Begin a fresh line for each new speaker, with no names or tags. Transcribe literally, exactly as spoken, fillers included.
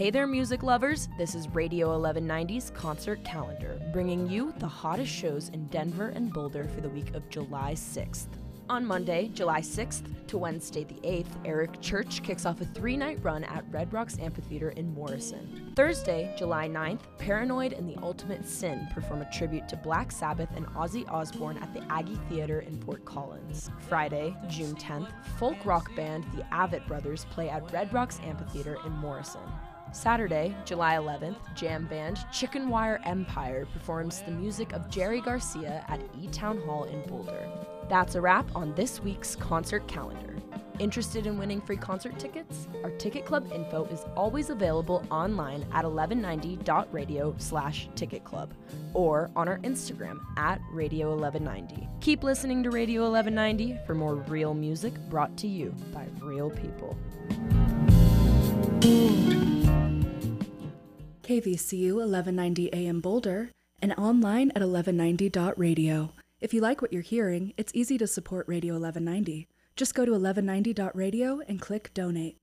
Hey there, music lovers! This is Radio eleven ninety's Concert Calendar, bringing you the hottest shows in Denver and Boulder for the week of July sixth. On Monday, July sixth to Wednesday the eighth, Eric Church kicks off a three-night run at Red Rocks Amphitheater in Morrison. Thursday, July ninth, Paranoid and the Ultimate Sin perform a tribute to Black Sabbath and Ozzy Osbourne at the Aggie Theater in Fort Collins. Friday, June tenth, folk rock band The Avett Brothers play at Red Rocks Amphitheater in Morrison. Saturday, July eleventh, jam band Chicken Wire Empire performs the music of Jerry Garcia at E-Town Hall in Boulder. That's a wrap on this week's concert calendar. Interested in winning free concert tickets? Our Ticket Club info is always available online at eleven ninety dot radio slash ticket club or on our Instagram at radio eleven ninety. Keep listening to Radio eleven ninety for more real music brought to you by real people.
K V C U eleven ninety A M Boulder and online at eleven ninety dot radio. If you like what you're hearing, it's easy to support Radio eleven ninety. Just go to eleven ninety dot radio and click Donate.